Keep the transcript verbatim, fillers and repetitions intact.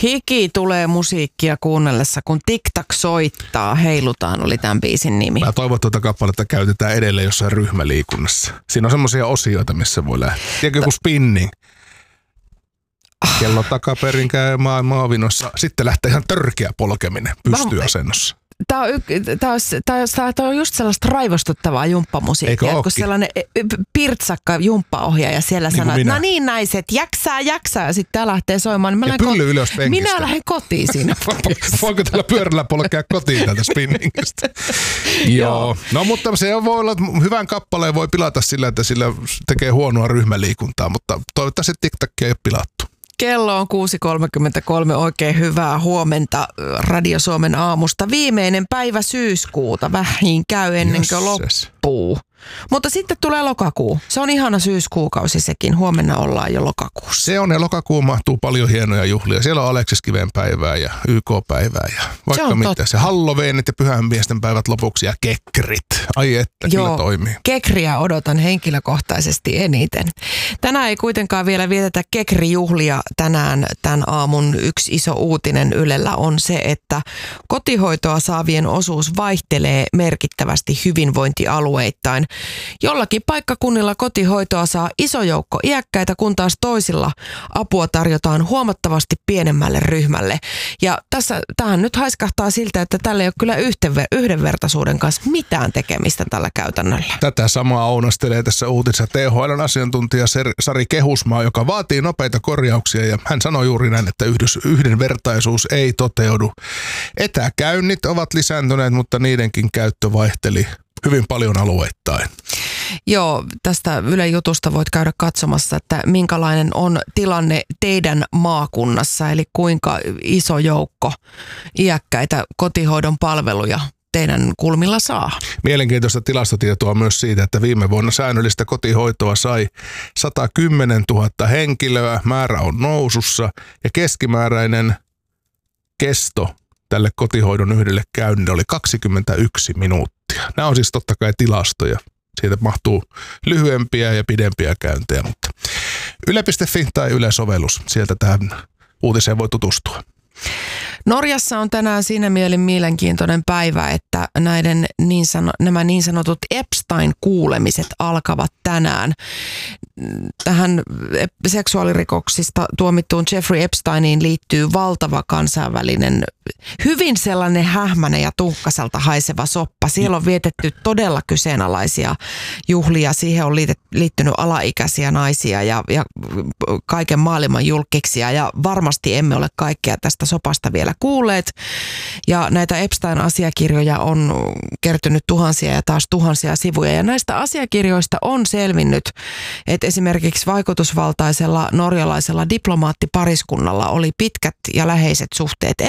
Hiki tulee musiikkia kuunnellessa, kun TikTok soittaa. Heilutaan oli tämän biisin nimi. Mä toivon, että tuota kappaletta käytetään edelleen jossain ryhmäliikunnassa. Siinä on semmoisia osioita, missä voi lähteä. Tiedätkö joku spinning? Kello takaperin käy maavinossa. Sitten lähtee ihan törkeä polkeminen pystyasennossa. Tämä on, tää on, tää on, tää on just sellaista raivostuttavaa jumppamusiikkia, kun sellainen pirtsakka jumppaohjaaja siellä sanoo, että no niin naiset, jaksaa, jaksaa, ja sitten tämä lähtee soimaan. Niin ja pylly ko- ylös penkistä. Minä lähden kotiin siinä. Voinko tällä pyörällä polkea kotiin täältä spinningistä? Joo. No mutta se voi olla, että hyvän kappaleen voi pilata sillä, että sillä tekee huonoa ryhmäliikuntaa, mutta toivottavasti TikTokia ei ole pilattu. Kello on kuusi kolmekymmentäkolme, oikein hyvää huomenta Radio Suomen aamusta. Viimeinen päivä syyskuuta, vähin käy ennen kuin loppuu. Mutta sitten tulee lokakuu. Se on ihana syyskuukausi sekin. Huomenna ollaan jo lokakuussa. Se on ja lokakuun mahtuu paljon hienoja juhlia. Siellä on Aleksis Kiven päivää ja Y K-päivää ja vaikka se mitä. Totta. Se Halloweenit ja pyhänmiesten päivät lopuksi ja kekrit. Ai että, Joo, kyllä toimii. Kekriä odotan henkilökohtaisesti eniten. Tänään ei kuitenkaan vielä vietetä kekrijuhlia. Tänään tämän aamun yksi iso uutinen Ylellä on se, että kotihoitoa saavien osuus vaihtelee merkittävästi hyvinvointialueittain. Jollakin paikkakunnilla kotihoitoa saa iso joukko iäkkäitä, kun taas toisilla apua tarjotaan huomattavasti pienemmälle ryhmälle. Ja tässä, tähän nyt haiskahtaa siltä, että tällä ei ole kyllä yhtenver- yhdenvertaisuuden kanssa mitään tekemistä tällä käytännöllä. Tätä samaa ounastelee tässä uutisessa T H L:n asiantuntija Sari Kehusmaa, joka vaatii nopeita korjauksia ja hän sanoi juuri näin, että yhdenvertaisuus ei toteudu. Etäkäynnit ovat lisääntyneet, mutta niidenkin käyttö vaihteli hyvin paljon alueittain. Joo, tästä Ylen jutusta voit käydä katsomassa, että minkälainen on tilanne teidän maakunnassa, eli kuinka iso joukko iäkkäitä kotihoidon palveluja teidän kulmilla saa. Mielenkiintoista tilastotietoa myös siitä, että viime vuonna säännöllistä kotihoitoa sai sata kymmenentuhatta henkilöä, määrä on nousussa ja keskimääräinen kesto tälle kotihoidon yhdelle käynnille oli kaksikymmentäyksi minuuttia. Nämä on siis totta kai tilastoja. Siitä mahtuu lyhyempiä ja pidempiä käyntejä, mutta yle piste fi tai Yle-sovellus, sieltä tähän uutiseen voi tutustua. Norjassa on tänään siinä mielin mielenkiintoinen päivä, että näiden niin sano, nämä niin sanotut Epstein-kuulemiset alkavat tänään. Tähän seksuaalirikoksista tuomittuun Jeffrey Epsteiniin liittyy valtava kansainvälinen, hyvin sellainen hähmäinen ja tuhkaselta haiseva soppa. Siellä on vietetty todella kyseenalaisia juhlia. Siihen on liittynyt alaikäisiä naisia ja, ja kaiken maailman julkkiksia ja varmasti emme ole kaikkea tästä sopasta vielä kuulleet. Ja näitä Epstein-asiakirjoja on kertynyt tuhansia ja taas tuhansia sivuja. Ja näistä asiakirjoista on selvinnyt, että esimerkiksi vaikutusvaltaisella norjalaisella diplomaattipariskunnalla oli pitkät ja läheiset suhteet